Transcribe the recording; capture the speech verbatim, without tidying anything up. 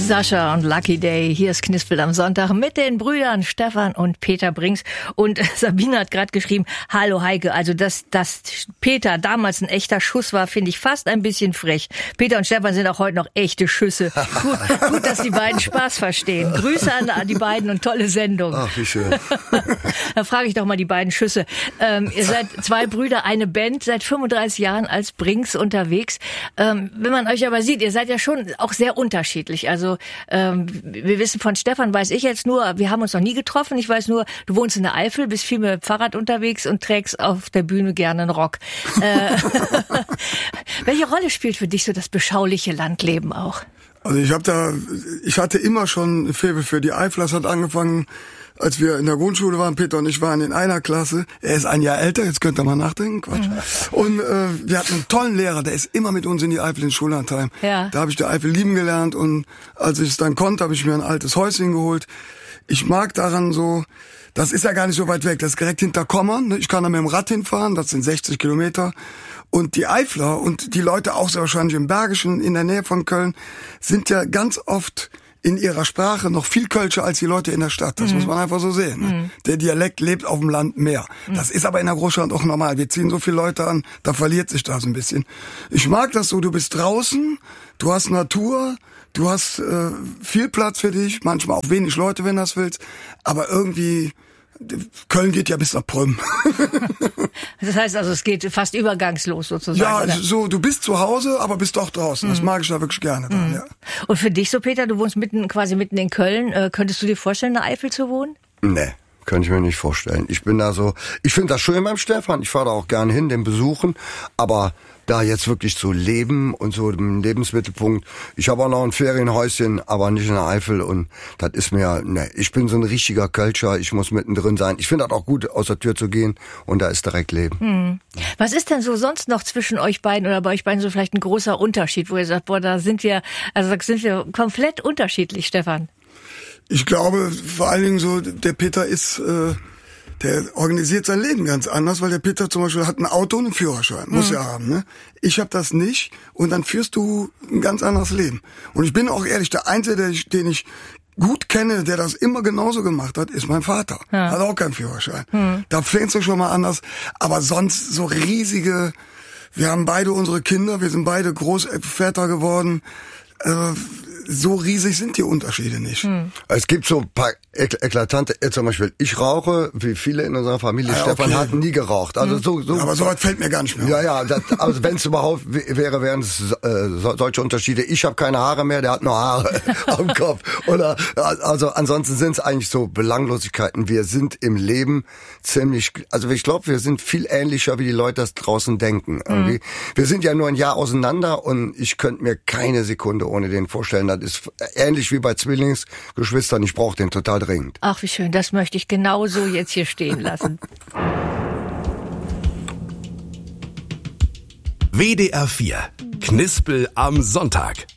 Sascha und Lucky Day. Hier ist Knispel am Sonntag mit den Brüdern Stefan und Peter Brinks. Und Sabine hat gerade geschrieben, hallo Heike, also dass, dass Peter damals ein echter Schuss war, finde ich fast ein bisschen frech. Peter und Stefan sind auch heute noch echte Schüsse. Gut, gut, dass die beiden Spaß verstehen. Grüße an die beiden und tolle Sendung. Ach, wie schön. Da frage ich doch mal die beiden Schüsse. Ähm, ihr seid zwei Brüder, eine Band, seit fünfunddreißig Jahren als Brinks unterwegs. Ähm, wenn man euch aber sieht, ihr seid ja schon auch sehr unterschiedlich. Also ähm, wir wissen von Stefan, weiß ich jetzt nur, wir haben uns noch nie getroffen. Ich weiß nur, du wohnst in der Eifel, bist viel mit dem Fahrrad unterwegs und trägst auf der Bühne gerne einen Rock. Äh, welche Rolle spielt für dich so das beschauliche Landleben auch? Also ich habe da, ich hatte immer schon ein Faible für die Eifel. Das hat angefangen, als wir in der Grundschule waren. Peter und ich waren in einer Klasse. Er ist ein Jahr älter, jetzt könnt ihr mal nachdenken. Quatsch. Mhm. Und äh, wir hatten einen tollen Lehrer, der ist immer mit uns in die Eifel in Schullandheim. Ja. Da habe ich die Eifel lieben gelernt und als ich es dann konnte, habe ich mir ein altes Häuschen geholt. Ich mag daran so, das ist ja gar nicht so weit weg, das ist direkt hinter Kommern. Ich kann da mit dem Rad hinfahren, das sind sechzig Kilometer. Und die Eifler und die Leute auch sehr wahrscheinlich im Bergischen, in der Nähe von Köln, sind ja ganz oft in ihrer Sprache noch viel kölscher als die Leute in der Stadt. Das mhm. muss man einfach so sehen. Ne? Mhm. Der Dialekt lebt auf dem Land mehr. Mhm. Das ist aber in der Großstadt auch normal. Wir ziehen so viele Leute an, da verliert sich das ein bisschen. Ich mag das so, du bist draußen, du hast Natur, du hast äh, viel Platz für dich, manchmal auch wenig Leute, wenn du das willst, aber irgendwie... Köln geht ja bis nach Prüm. Das heißt also, es geht fast übergangslos sozusagen. Ja, oder? So, du bist zu Hause, aber bist doch draußen. Das mhm. mag ich da wirklich gerne. Dann, mhm. ja. Und für dich so, Peter, du wohnst mitten, quasi mitten in Köln. Äh, könntest du dir vorstellen, in der Eifel zu wohnen? Nee. Könnte ich mir nicht vorstellen. Ich bin da so, ich finde das schön beim Stefan, ich fahre da auch gerne hin, den besuchen, aber da jetzt wirklich zu leben und so im Lebensmittelpunkt, ich habe auch noch ein Ferienhäuschen, aber nicht in der Eifel und das ist mir, ne, ich bin so ein richtiger Kölscher, ich muss mittendrin sein. Ich finde das auch gut, aus der Tür zu gehen und da ist direkt Leben. Hm. Was ist denn so sonst noch zwischen euch beiden oder bei euch beiden so vielleicht ein großer Unterschied, wo ihr sagt, boah, da sind wir, also da sind wir komplett unterschiedlich, Stefan? Ich glaube, vor allen Dingen so, der Peter ist, äh, der organisiert sein Leben ganz anders, weil der Peter zum Beispiel hat ein Auto und einen Führerschein, muss mhm. ja haben, ne? Ich habe das nicht und dann führst du ein ganz anderes Leben. Und ich bin auch ehrlich, der Einzige, der ich, den ich gut kenne, der das immer genauso gemacht hat, ist mein Vater. Ja. Hat auch keinen Führerschein. Mhm. Da fängst du schon mal anders, aber sonst so riesige, wir haben beide unsere Kinder, wir sind beide Großväter geworden, äh, so riesig sind die Unterschiede nicht. Hm. Es gibt so ein paar eklatante, zum Beispiel, ich rauche, wie viele in unserer Familie, ah, Stefan okay. hat nie geraucht. Also hm. so, so. Aber so weit fällt mir gar nicht mehr. Ja, ja, das, also wenn es überhaupt wäre, wären es äh, solche Unterschiede. Ich habe keine Haare mehr, der hat nur Haare am Kopf. Oder also ansonsten sind es eigentlich so Belanglosigkeiten. Wir sind im Leben ziemlich, also ich glaube, wir sind viel ähnlicher, wie die Leute das draußen denken. Irgendwie. Hm. Wir sind ja nur ein Jahr auseinander und ich könnte mir keine Sekunde ohne den vorstellen. Das ist ähnlich wie bei Zwillingsgeschwistern. Ich brauche den total dringend. Ach, wie schön. Das möchte ich genauso jetzt hier stehen lassen. W D R vier. Knispel am Sonntag.